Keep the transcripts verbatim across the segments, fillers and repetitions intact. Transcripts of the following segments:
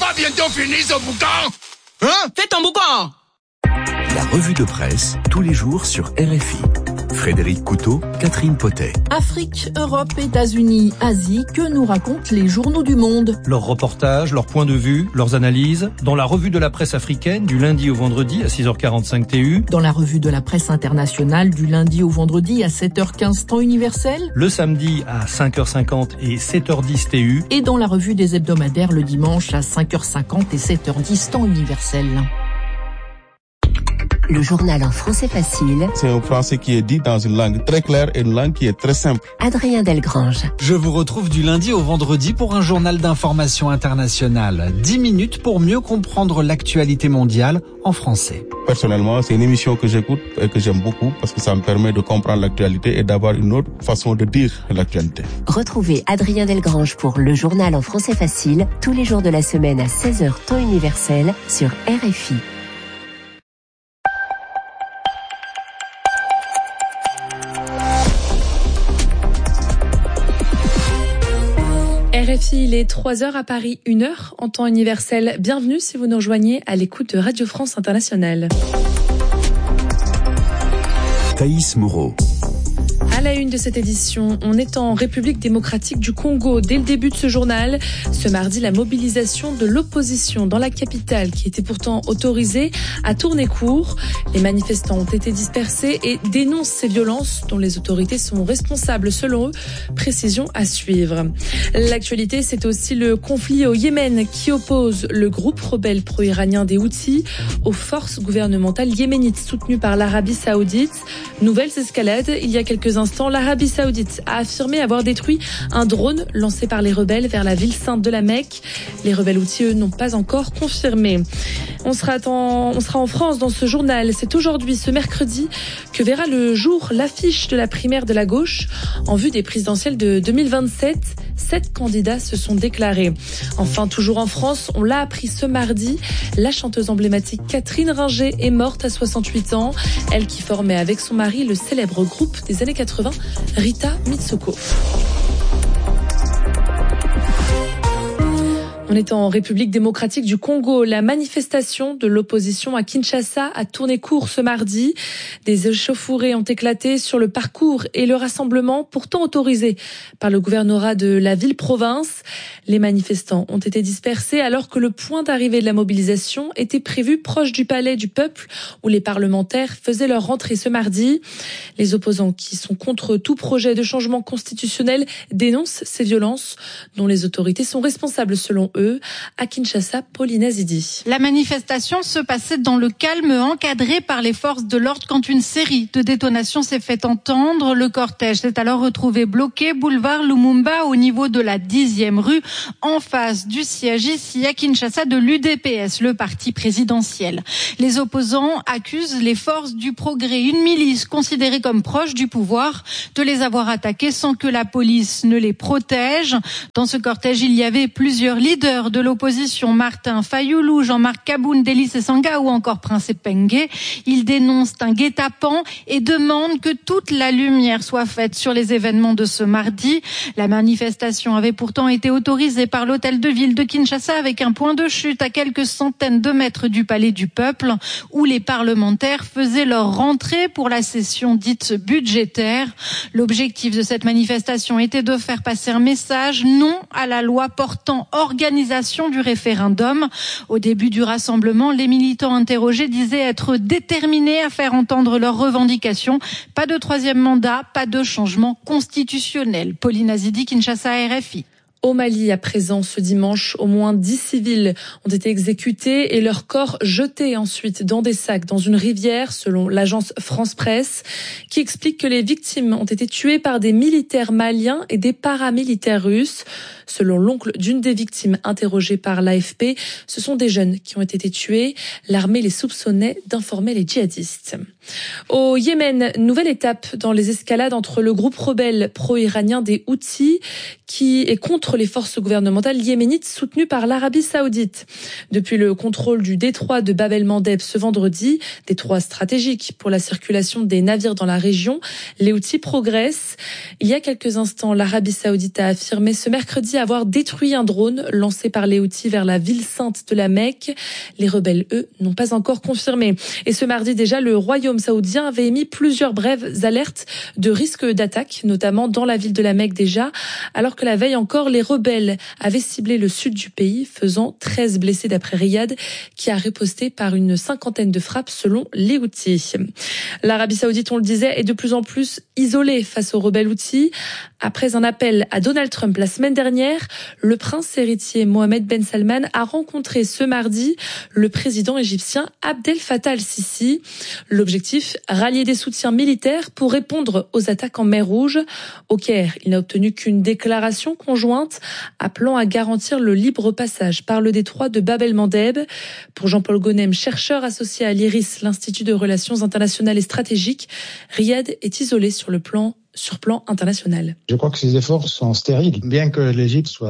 pas bientôt fini ce boucan? Hein? Fais ton boucan! La revue de presse, tous les jours sur R F I. Frédéric Couteau, Catherine Potet. Afrique, Europe, États-Unis, Asie, que nous racontent les journaux du monde? Leurs reportages, leurs points de vue, leurs analyses, dans la revue de la presse africaine du lundi au vendredi à six heures quarante-cinq T U. Dans la revue de la presse internationale du lundi au vendredi à sept heures quinze temps universel. Le samedi à cinq heures cinquante et sept heures dix T U. Et dans la revue des hebdomadaires le dimanche à cinq heures cinquante et sept heures dix temps universel. Le journal en français facile. C'est un français qui est dit dans une langue très claire et une langue qui est très simple. Adrien Delgrange. Je vous retrouve du lundi au vendredi pour un journal d'information internationale. dix minutes pour mieux comprendre l'actualité mondiale en français. Personnellement, c'est une émission que j'écoute et que j'aime beaucoup parce que ça me permet de comprendre l'actualité et d'avoir une autre façon de dire l'actualité. Retrouvez Adrien Delgrange pour le journal en français facile tous les jours de la semaine à seize heures temps universel sur R F I. R F I, il est trois heures à Paris, une heure en temps universel. Bienvenue si vous nous rejoignez à l'écoute de Radio France Internationale. Thaïs Moreau. À la une de cette édition, on est en République démocratique du Congo. Dès le début de ce journal, ce mardi, la mobilisation de l'opposition dans la capitale, qui était pourtant autorisée, a tourné court. Les manifestants ont été dispersés et dénoncent ces violences dont les autorités sont responsables selon eux. Précision à suivre. L'actualité, c'est aussi le conflit au Yémen qui oppose le groupe rebelle pro-iranien des Houthis aux forces gouvernementales yéménites soutenues par l'Arabie Saoudite. Nouvelles escalades, il y a quelques instants. L'Arabie Saoudite a affirmé avoir détruit un drone lancé par les rebelles vers la ville sainte de la Mecque. Les rebelles houthis, eux, n'ont pas encore confirmé. On sera, en, on sera en France dans ce journal. C'est aujourd'hui, ce mercredi, que verra le jour l'affiche de la primaire de la gauche. En vue des présidentielles de deux mille vingt-sept, sept candidats se sont déclarés. Enfin, toujours en France, on l'a appris ce mardi, la chanteuse emblématique Catherine Ringer est morte à soixante-huit ans. Elle qui formait avec son mari le célèbre groupe des années quatre-vingts, Rita Mitsouko. On est en République démocratique du Congo. La manifestation de l'opposition à Kinshasa a tourné court ce mardi. Des échauffourées ont éclaté sur le parcours et le rassemblement, pourtant autorisé par le gouvernorat de la ville-province. Les manifestants ont été dispersés alors que le point d'arrivée de la mobilisation était prévu proche du palais du peuple où les parlementaires faisaient leur rentrée ce mardi. Les opposants qui sont contre tout projet de changement constitutionnel dénoncent ces violences dont les autorités sont responsables selon eux. À Kinshasa, Pauline Azidi. La manifestation se passait dans le calme, encadré par les forces de l'ordre quand une série de détonations s'est fait entendre. Le cortège s'est alors retrouvé bloqué boulevard Lumumba au niveau de la dixième rue, en face du siège ici à Kinshasa de l'U D P S, le parti présidentiel. Les opposants accusent les forces du progrès, une milice considérée comme proche du pouvoir, de les avoir attaqués sans que la police ne les protège. Dans ce cortège, il y avait plusieurs leaders de l'opposition, Martin Fayoulou, Jean-Marc Kaboun, Délice Sanga ou encore Prince Pengé. Ils dénoncent un guet-apens et demandent que toute la lumière soit faite sur les événements de ce mardi. La manifestation avait pourtant été autorisée par l'hôtel de ville de Kinshasa avec un point de chute à quelques centaines de mètres du palais du peuple où les parlementaires faisaient leur rentrée pour la session dite budgétaire. L'objectif de cette manifestation était de faire passer un message non à la loi portant organisation du référendum. Au début du rassemblement, les militants interrogés disaient être déterminés à faire entendre leurs revendications. Pas de troisième mandat, pas de changement constitutionnel. Pauline Azidi, Kinshasa, R F I. Au Mali, à présent, ce dimanche, au moins dix civils ont été exécutés et leurs corps jetés ensuite dans des sacs dans une rivière, selon l'agence France Presse, qui explique que les victimes ont été tuées par des militaires maliens et des paramilitaires russes. Selon l'oncle d'une des victimes interrogées par l'A F P, ce sont des jeunes qui ont été tués. L'armée les soupçonnait d'informer les djihadistes. Au Yémen, nouvelle étape dans les escalades entre le groupe rebelle pro-iranien des Houthis, qui est contre contre les forces gouvernementales yéménites soutenues par l'Arabie Saoudite. Depuis le contrôle du détroit de Bab el-Mandeb ce vendredi, détroit stratégique pour la circulation des navires dans la région, les Houthis progressent. Il y a quelques instants, l'Arabie Saoudite a affirmé ce mercredi avoir détruit un drone lancé par les Houthis vers la ville sainte de la Mecque. Les rebelles, eux, n'ont pas encore confirmé. Et ce mardi déjà, le royaume saoudien avait émis plusieurs brèves alertes de risque d'attaque, notamment dans la ville de la Mecque déjà, alors que la veille encore, les rebelles avaient ciblé le sud du pays, faisant treize blessés d'après Riyad, qui a riposté par une cinquantaine de frappes selon les Houthis. L'Arabie Saoudite, on le disait, est de plus en plus isolée face aux rebelles Houthis. Après un appel à Donald Trump la semaine dernière, le prince héritier Mohamed Ben Salman a rencontré ce mardi le président égyptien Abdel Fattah al-Sisi. L'objectif, rallier des soutiens militaires pour répondre aux attaques en mer Rouge. Au Caire, il n'a obtenu qu'une déclaration conjointe appelant à garantir le libre passage par le détroit de Bab el-Mandeb. Pour Jean-Paul Gonem, chercheur associé à l'I R I S, l'Institut de Relations internationales et stratégiques, Riyad est isolé sur le plan sur plan international. Je crois que ces efforts sont stériles, bien que l'Égypte soit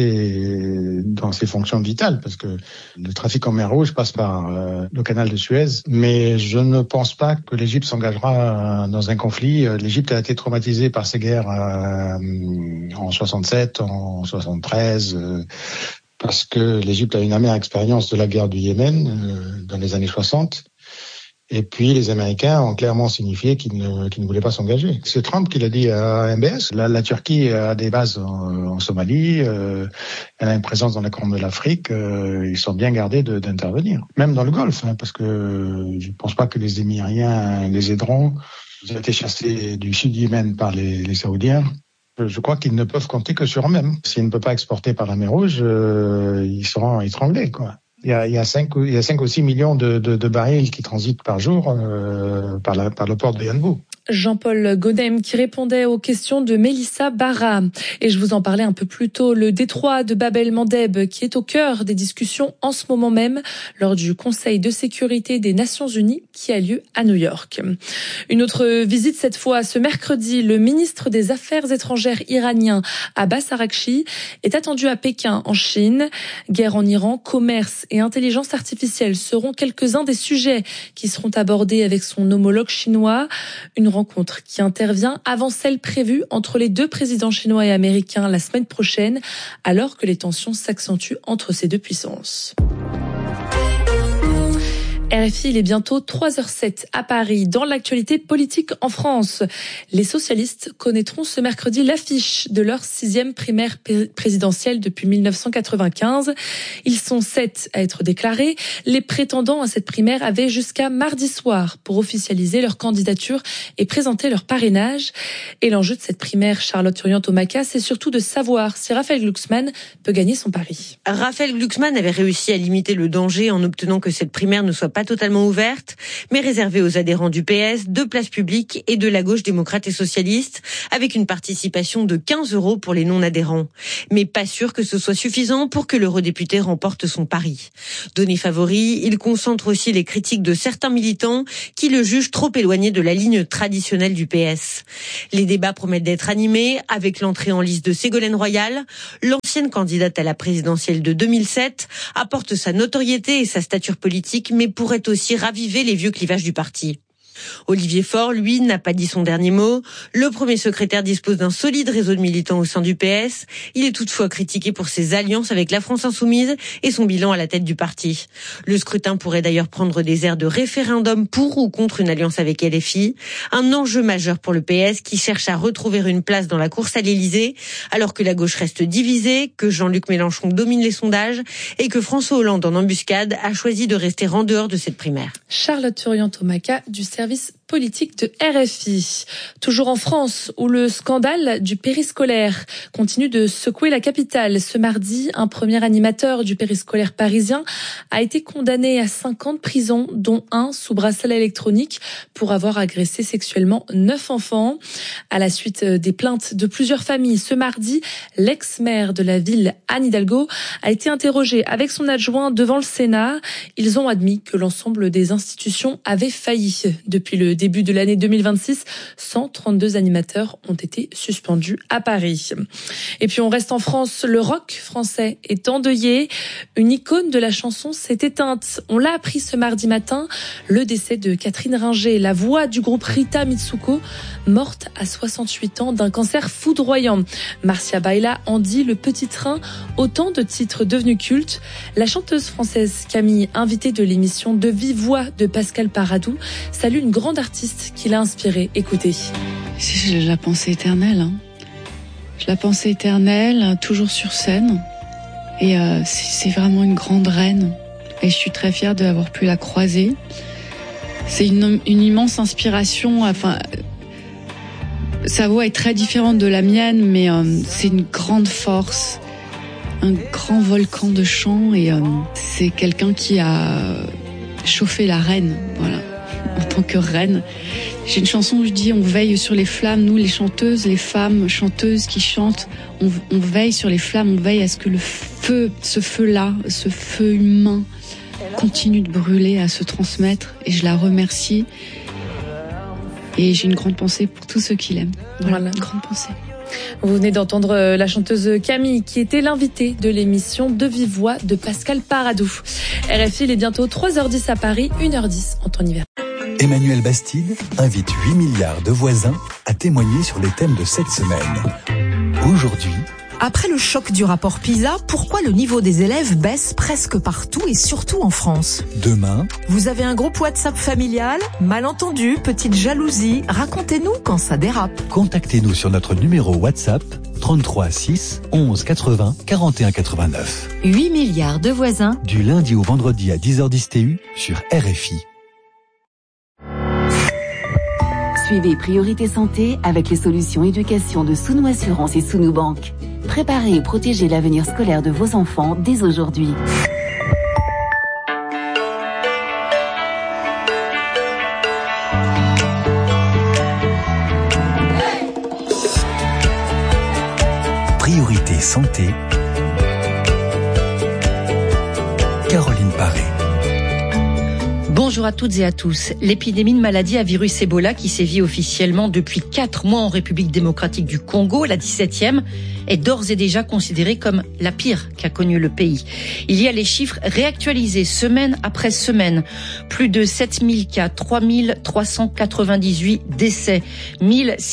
touchée dans ses fonctions vitales, parce que le trafic en mer Rouge passe par euh, le canal de Suez, mais je ne pense pas que l'Égypte s'engagera dans un conflit. L'Égypte a été traumatisée par ces guerres euh, en soixante-sept, en soixante-treize, euh, parce que l'Égypte a une amère expérience de la guerre du Yémen euh, dans les années soixante. Et puis les Américains ont clairement signifié qu'ils ne, qu'ils ne voulaient pas s'engager. C'est Trump qui l'a dit à M B S. La, la Turquie a des bases en, en Somalie, euh, elle a une présence dans la Corne de l'Afrique. Euh, ils sont bien gardés de, d'intervenir, même dans le Golfe, hein, parce que je ne pense pas que les Émiriens les aideront. Ils ont été chassés du sud du Yémen par les, les Saoudiens. Je crois qu'ils ne peuvent compter que sur eux-mêmes. S'ils ne peuvent pas exporter par la mer Rouge, euh, ils seront étranglés, quoi. Il y a, il y a cinq, il y a cinq ou six millions de, de, de barils qui transitent par jour euh, par, la, par le port de Yanbu. Jean-Paul Godem qui répondait aux questions de Mélissa Barra. Et je vous en parlais un peu plus tôt, le détroit de Bab el-Mandeb qui est au cœur des discussions en ce moment même lors du Conseil de sécurité des Nations Unies qui a lieu à New York. Une autre visite cette fois ce mercredi, le ministre des Affaires étrangères iranien Abbas Araghchi est attendu à Pékin en Chine. Guerre en Iran, commerce et intelligence artificielle seront quelques-uns des sujets qui seront abordés avec son homologue chinois. Une rencontre qui intervient avant celle prévue entre les deux présidents chinois et américains la semaine prochaine, alors que les tensions s'accentuent entre ces deux puissances. R F I, il est bientôt trois heures zéro sept à Paris. Dans l'actualité politique en France, les socialistes connaîtront ce mercredi l'affiche de leur sixième primaire présidentielle depuis mille neuf cent quatre-vingt-quinze. Ils sont sept à être déclarés. Les prétendants à cette primaire avaient jusqu'à mardi soir pour officialiser leur candidature et présenter leur parrainage. Et l'enjeu de cette primaire, Charlotte Turian-Tomaka, c'est surtout de savoir si Raphaël Glucksmann peut gagner son pari. Raphaël Glucksmann avait réussi à limiter le danger en obtenant que cette primaire ne soit pas totalement ouverte, mais réservée aux adhérents du P S, de Place Publique et de la gauche démocrate et socialiste, avec une participation de quinze euros pour les non-adhérents. Mais pas sûr que ce soit suffisant pour que l'eurodéputé remporte son pari. Donné favori, il concentre aussi les critiques de certains militants qui le jugent trop éloigné de la ligne traditionnelle du P S. Les débats promettent d'être animés avec l'entrée en lice de Ségolène Royal. L'ancienne candidate à la présidentielle de deux mille sept apporte sa notoriété et sa stature politique, mais pourrait aussi raviver les vieux clivages du parti. Olivier Faure, lui, n'a pas dit son dernier mot. Le premier secrétaire dispose d'un solide réseau de militants au sein du P S. Il est toutefois critiqué pour ses alliances avec la France Insoumise et son bilan à la tête du parti. Le scrutin pourrait d'ailleurs prendre des airs de référendum pour ou contre une alliance avec L F I. Un enjeu majeur pour le P S qui cherche à retrouver une place dans la course à l'Élysée, alors que la gauche reste divisée, que Jean-Luc Mélenchon domine les sondages et que François Hollande, en embuscade, a choisi de rester en dehors de cette primaire. Charlotte Turian-Tomaka du service politique de R F I. Toujours en France, où le scandale du périscolaire continue de secouer la capitale. Ce mardi, un premier animateur du périscolaire parisien a été condamné à cinq ans de prison, dont un sous bracelet électronique, pour avoir agressé sexuellement neuf enfants. À la suite des plaintes de plusieurs familles, ce mardi, l'ex-maire de la ville, Anne Hidalgo, a été interrogée avec son adjoint devant le Sénat. Ils ont admis que l'ensemble des institutions avaient failli depuis le le début de l'année deux mille vingt-six, cent trente-deux animateurs ont été suspendus à Paris. Et puis on reste en France, le rock français est endeuillé. Une icône de la chanson s'est éteinte. On l'a appris ce mardi matin, le décès de Catherine Ringer, la voix du groupe Rita Mitsuko, morte à soixante-huit ans d'un cancer foudroyant. Marcia Baila en dit Le Petit Train, autant de titres devenus cultes. La chanteuse française Camille, invitée de l'émission De Vive Voix de Pascal Paradou, salue une grande artiste qui l'a inspirée. Écoutez. C'est la pensée éternelle. Hein. La pensée éternelle, toujours sur scène. Et euh, c'est vraiment une grande reine. Et je suis très fière d'avoir pu la croiser. C'est une, une immense inspiration. Enfin, sa voix est très différente de la mienne, mais euh, c'est une grande force, un grand volcan de chant. Et euh, c'est quelqu'un qui a chauffé la reine, voilà, en tant que reine. J'ai une chanson où je dis on veille sur les flammes, nous les chanteuses, les femmes chanteuses qui chantent, on, on veille sur les flammes, on veille à ce que le feu, ce feu-là, ce feu humain continue de brûler, à se transmettre, et je la remercie. Et j'ai une grande pensée pour tous ceux qui l'aiment. Voilà, voilà. Une grande pensée. Vous venez d'entendre la chanteuse Camille, qui était l'invitée de l'émission De Vive Voix de Pascal Paradou. R F I, il est bientôt trois heures dix à Paris, une heure dix en temps hiver. Emmanuel Bastide invite huit milliards de voisins à témoigner sur les thèmes de cette semaine. Aujourd'hui, après le choc du rapport PISA, pourquoi le niveau des élèves baisse presque partout et surtout en France? Demain, vous avez un groupe WhatsApp familial, malentendu, petite jalousie, racontez-nous quand ça dérape. Contactez-nous sur notre numéro WhatsApp trente-trois six onze quatre-vingts quarante et un quatre-vingt-neuf. huit milliards de voisins. Du lundi au vendredi à dix heures dix T U sur R F I. Suivez Priorité Santé avec les solutions éducation de Sounou Assurance et Sounou Banque. Préparez et protégez l'avenir scolaire de vos enfants dès aujourd'hui. Priorité Santé. Caroline Paré. Bonjour à toutes et à tous. L'épidémie de maladie à virus Ebola qui sévit officiellement depuis quatre mois en République démocratique du Congo, la dix-septième, est d'ores et déjà considérée comme la pire qu'a connue le pays. Il y a les chiffres réactualisés semaine après semaine. Plus de sept mille cas, trois mille trois cent quatre-vingt-dix-huit décès, mille